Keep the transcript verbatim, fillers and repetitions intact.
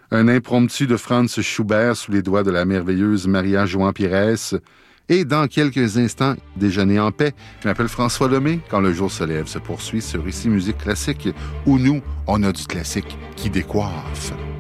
un impromptu de Franz Schubert sous les doigts de la merveilleuse Maria João Pires. Et dans quelques instants, déjeuner en paix. Je m'appelle François Lemay. Quand le jour se lève se poursuit sur Ici Musique Classique, où nous, on a du classique qui décoiffe.